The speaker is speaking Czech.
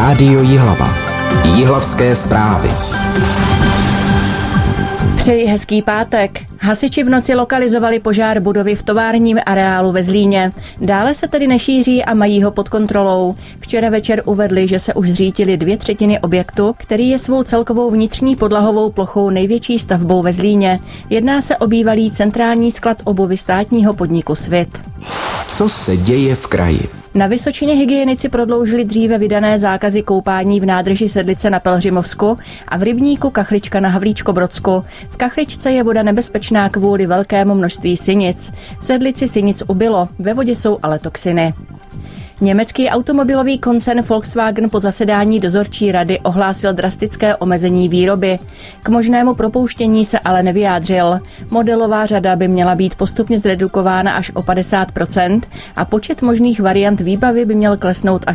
Rádio Jihlava. Jihlavské zprávy. Přeji hezký pátek. Hasiči v noci lokalizovali požár budovy v továrním areálu ve Zlíně. Dále se tedy nešíří a mají ho pod kontrolou. Včera večer uvedli, že se už zřítily 2/3 objektu, který je svou celkovou vnitřní podlahovou plochou největší stavbou ve Zlíně. Jedná se o bývalý centrální sklad obuvy státního podniku Svit. Co se děje v kraji? Na Vysočině hygienici prodloužili dříve vydané zákazy koupání v nádrži Sedlice na Pelhřimovsku a v rybníku Kachlička na Havlíčkobrodsku. V Kachličce je voda nebezpečná kvůli velkému množství sinic. V Sedlici sinic ubylo, ve vodě jsou ale toxiny. Německý automobilový koncern Volkswagen po zasedání dozorčí rady ohlásil drastické omezení výroby. K možnému propouštění se ale nevyjádřil. Modelová řada by měla být postupně zredukována až o 50% a počet možných variant výbavy by měl klesnout až